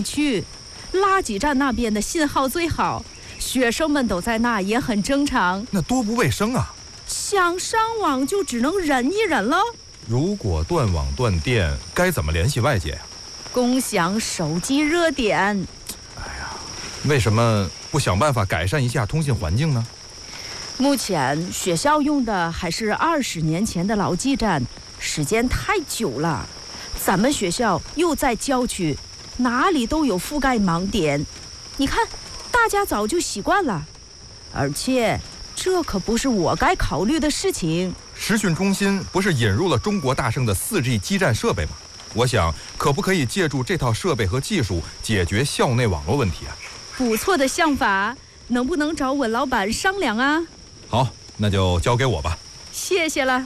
去，垃圾站那边的信号最好，学生们都在那也很正常。 那多不卫生啊！ 想上网就只能忍一忍了。 如果断网断电，该怎么联系外界呀？ 共享手机热点。 哎呀，为什么不想办法改善一下通信环境呢？ 目前学校用的还是20年前的老基站，时间太久了。咱们学校又在郊区，哪里都有覆盖盲点。你看，大家早就习惯了，而且这可不是我该考虑的事情。 实训中心不是引入了中国大盛的4G 基站设备吗？我想，可不可以借助这套设备和技术解决校内网络问题啊？ 不错的想法，能不能找文老板商量啊？ 好，那就交给我吧。 谢谢了。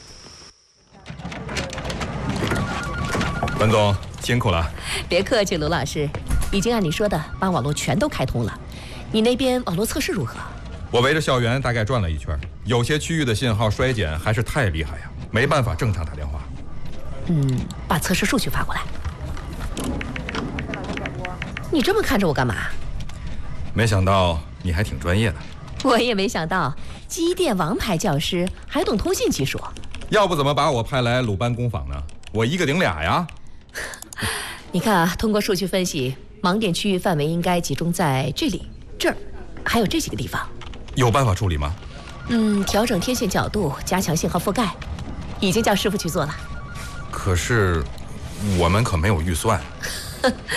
文总，辛苦了。 别客气，卢老师，已经按你说的把网络全都开通了。你那边网络测试如何？ 我围着校园大概转了一圈，有些区域的信号衰减还是太厉害呀，没办法正常打电话。 把测试数据发过来。你这么看着我干嘛？ 没想到你还挺专业的。 我也没想到，机电王牌教师还懂通信技术。 要不怎么把我派来鲁班工坊呢？我一个顶俩呀。 你看啊，通过数据分析，盲点区域范围应该集中在这里、这儿，还有这几个地方。 有办法处理吗？ 调整天线角度，加强信号覆盖，已经叫师傅去做了。 可是我们可没有预算。